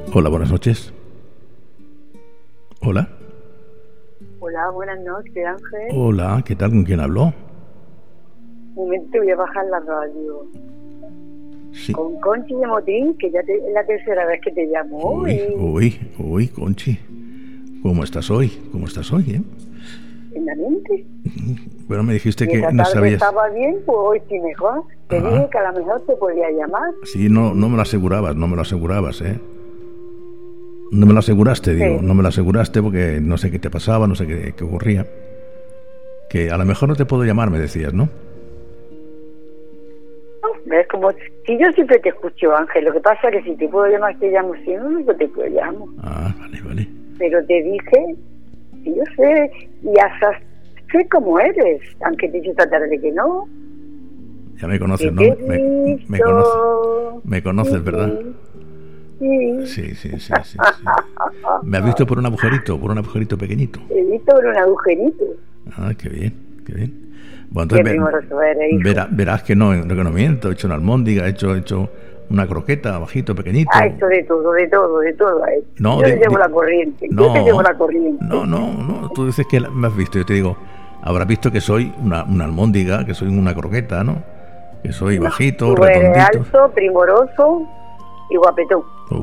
Hola, buenas noches. Hola. Hola, buenas noches, Ángel. Hola, ¿qué tal? ¿Con quién habló? Un momento, voy a bajar la radio. Sí. Con Conchi de Motín, que ya es la tercera vez que te llamo. Uy, Conchi. ¿Cómo estás hoy? ¿En la mente? Bueno, me dijiste Y que esta no tarde sabías. estaba bien, pues hoy sí mejor. Te dije que a lo mejor te podía llamar. Sí, no me lo asegurabas, ¿eh? No me lo aseguraste, digo. Sí. No me lo aseguraste porque no sé qué te pasaba, no sé qué ocurría. Que a lo mejor no te puedo llamar, me decías, ¿no? ¿Ves? Como si yo siempre te escucho, Ángel. Lo que pasa es que si te puedo llamar, te llamo. Si no, no te puedo llamar. Ah, vale. Pero te dije, y yo sé, y hasta sé cómo eres, aunque te he dicho esta tarde que no. Ya me conoces, ¿no? Me conoces, ¿verdad? Sí. Sí. ¿Me has visto por un agujerito pequeñito? He visto por un agujerito. Ah, qué bien. Bueno, Qué entonces primoroso eres, hijo. verás que no miento. He hecho una almóndiga, he hecho una croqueta, bajito, pequeñito. Ha hecho de todo. No, yo te llevo la corriente. No, yo te llevo la corriente. No. Tú dices que me has visto. Yo te digo, habrás visto que soy una almóndiga, que soy una croqueta, ¿no? Que soy bajito, Tú eres redondito. alto, primoroso y guapetón.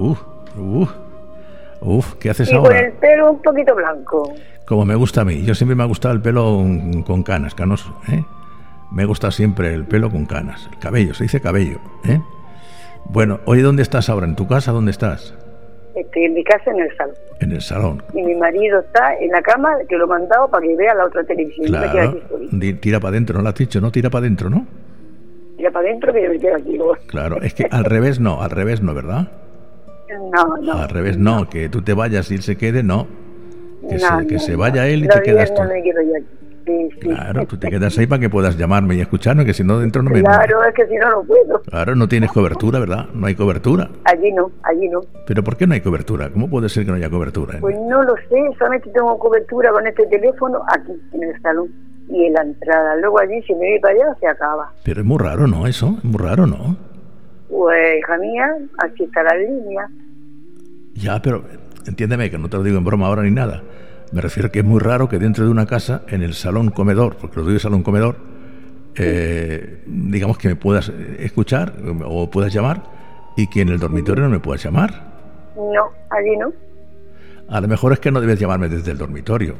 ¿Qué haces y ahora? con el pelo un poquito blanco. Como me gusta a mí. Yo siempre me ha gustado el pelo con canas, canoso, ¿eh? Me gusta siempre el pelo con canas. El cabello, se dice cabello, ¿eh? Bueno, oye, ¿dónde estás ahora? ¿En tu casa? ¿Dónde estás? Estoy en mi casa, en el salón. En el salón. Y mi marido está en la cama, que lo he mandado para que vea la otra televisión. Claro. Yo me quedo aquí solita. Tira para adentro, ¿no lo has dicho? No, tira para adentro, ¿no? Tira para adentro, que yo me quedo aquí. Claro, es que al revés no, ¿verdad? No. Al revés no, que tú te vayas y él se quede, no. Que se vaya él y Los te quedas tú. viernes me quedo yo aquí. Sí. Claro, tú te quedas ahí para que puedas llamarme y escucharme, que si no dentro no me... Claro, es que si no, no puedo. Claro, no tienes cobertura, ¿verdad? No hay cobertura. Allí no. ¿Pero por qué no hay cobertura? ¿Cómo puede ser que no haya cobertura? Pues no lo sé, solamente tengo cobertura con este teléfono aquí, en el salón, y en la entrada. Luego allí, si me voy para allá, se acaba. Pero es muy raro, ¿no? Eso, es muy raro, ¿no? Pues, hija mía, aquí está la línea. Ya, pero entiéndeme que no te lo digo en broma ahora ni nada. Me refiero que es muy raro que dentro de una casa, en el salón comedor, porque lo digo salón comedor, digamos que me puedas escuchar o puedas llamar y que en el dormitorio no me puedas llamar. No, allí no. A lo mejor es que no debes llamarme desde el dormitorio.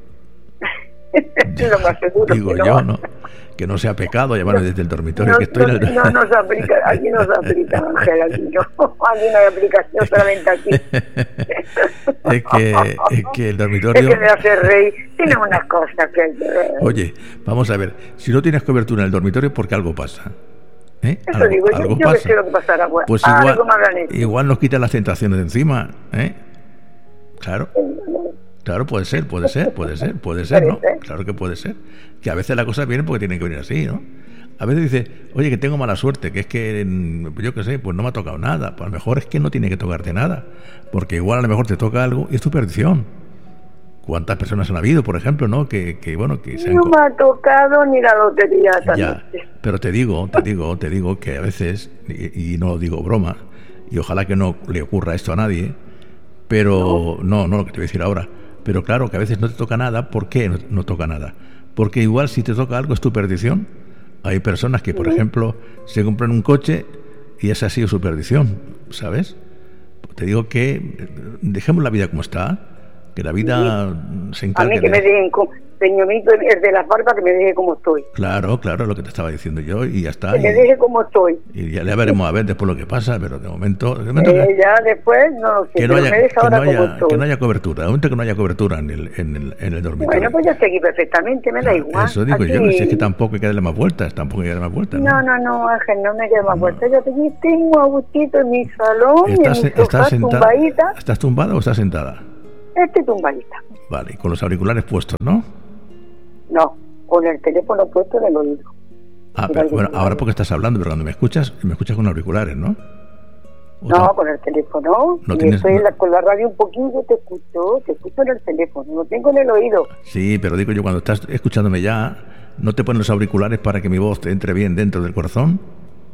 Lo más seguro. Digo que no. yo, ¿no? Que no sea pecado llamarme desde el dormitorio. Que estoy no se aplica, aquí no se aplica, Ángel, aquí no. Aquí no hay aplicación, solamente aquí. es que el dormitorio... Es que me hace reír. Tiene unas cosas que hay que ver. Oye, vamos a ver. Si no tienes cobertura en el dormitorio es porque algo pasa. Eso digo yo. Yo pasa. que sé lo que pasará. Bueno, pues igual nos quitan las tentaciones de encima, ¿eh? Claro. Claro, puede ser, ¿no? Claro que puede ser. Que a veces las cosas vienen porque tienen que venir así, ¿no? A veces dice, oye, que tengo mala suerte, que es que, yo qué sé, pues no me ha tocado nada. Pues a lo mejor es que no tiene que tocarte nada. Porque igual a lo mejor te toca algo y es tu perdición. ¿Cuántas personas han habido, por ejemplo, no? Que se han... No me ha tocado ni la lotería esta noche. Pero te digo que a veces, y no lo digo broma, y ojalá que no le ocurra esto a nadie, pero no lo que te voy a decir ahora. Pero claro, que a veces no te toca nada. ¿Por qué no toca nada? Porque igual si te toca algo es tu perdición. Hay personas que, por ejemplo, se compran un coche y esa ha sido su perdición, ¿sabes? Te digo que dejemos la vida como está, que la vida se encargue. A mí que me dejen, señorito, el de la barba, que me deje como estoy. Claro, lo que te estaba diciendo yo, y ya está. Que me deje como estoy. Y ya veremos a ver después lo que pasa, pero de momento ya después no lo sé, que no haya cobertura, de momento que no haya cobertura en el dormitorio. Bueno, pues yo estoy aquí perfectamente, me da igual. Eso digo aquí... yo, si es que tampoco hay que darle más vueltas, ¿no? No, Ángel, no me quedo más vueltas. Yo aquí tengo a gustito en mi salón, y en mi sofá, tumbadita. ¿Estás tumbada o estás sentada? Estoy tumbadita. Vale, y con los auriculares puestos, ¿no? No, con el teléfono puesto en el oído. Pero bueno, ahora porque estás hablando, pero cuando me escuchas con auriculares, ¿no? No, con el teléfono. No y tienes, estoy con la radio un poquito, te escucho en el teléfono, lo tengo en el oído. Sí, pero digo yo, cuando estás escuchándome ya, ¿no te pones los auriculares para que mi voz te entre bien dentro del corazón?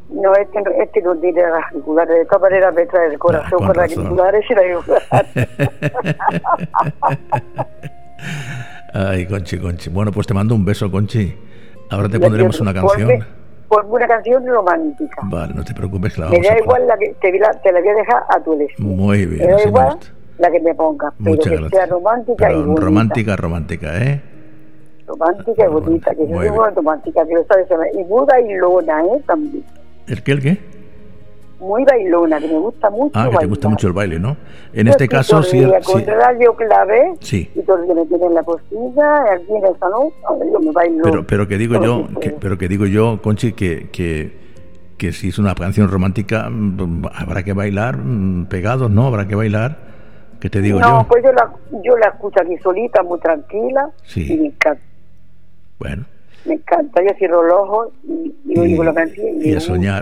No, este no tiene las auriculares. De todas maneras me trae el corazón con las auriculares y las auriculares. Ay, Conchi. Bueno, pues te mando un beso, Conchi. Ahora te pondremos una canción. Ponme una canción romántica. Vale, no te preocupes, que la vamos me da igual la que te la voy a dejar a tu elección. Muy bien. Me da igual la que me ponga, pero muchas que gracias. sea romántica. Pero y bonita. Romántica, Romántica y bonita, que yo soy muy romántica, que lo sabes. Y muy bailona, también. ¿El qué? Muy bailona, que me gusta mucho. Que bailar. te gusta mucho el baile, ¿no? En este caso, sí. Con radio clave, sí. Y todo el que me tiene en la costilla, aquí en el salón, yo me bailo. Pero que digo yo, Conchi, que si es una canción romántica, habrá que bailar pegados, ¿no? Habrá que bailar. ¿Qué te digo yo? No, pues yo la escucho aquí solita, muy tranquila. Sí. Y me encanta. Bueno. Me encanta, yo cierro los ojos y oigo la canción. Y a soñar.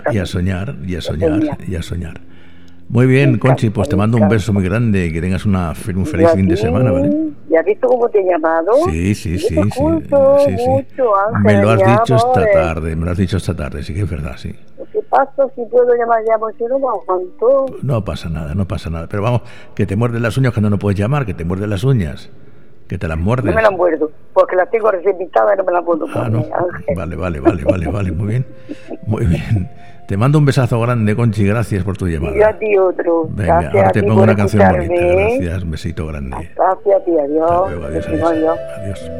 Muy bien, Conchi, pues te mando un beso muy grande y que tengas un feliz fin de semana, ¿vale? ¿Ya has visto cómo te he llamado? Sí. Mucho, Ángel, me lo has dicho esta tarde, sí que es verdad, sí. ¿Qué pasa si puedo llamar ya? Porque no me aguanto. No pasa nada. Pero vamos, que te muerden las uñas cuando no puedes llamar, que te muerden las uñas. Que te las muerdes. No me las muerdo, porque las tengo recién pintadas y no me las puedo poner. No. Vale, muy bien. Te mando un besazo grande, Conchi, gracias por tu llamada. Y a ti otro. Venga, gracias ahora te pongo una canción bonita. ¿eh? Gracias, un besito grande. Gracias a ti, adiós. Hasta luego, adiós.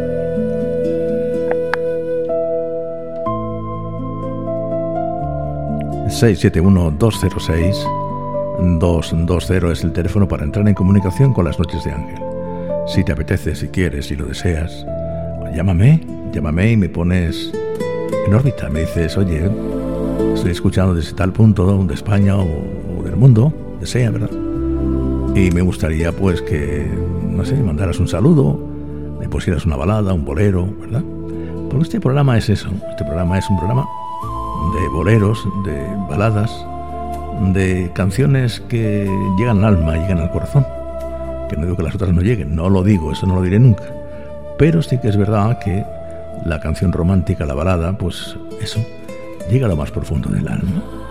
671-206-220 es el teléfono para entrar en comunicación con las noches de Ángel. Si te apetece, si quieres, si lo deseas, llámame y me pones en órbita. Me dices, oye, estoy escuchando desde tal punto de España o del mundo, desea, ¿verdad? Y me gustaría, pues, que, no sé, mandaras un saludo, me pusieras una balada, un bolero, ¿verdad? Porque este programa es eso. Este programa es un programa de boleros, de baladas, de canciones que llegan al alma, llegan al corazón. Que no digo que las otras no lleguen, no lo digo, eso no lo diré nunca. Pero sí que es verdad que la canción romántica, la balada, pues eso, llega a lo más profundo del alma.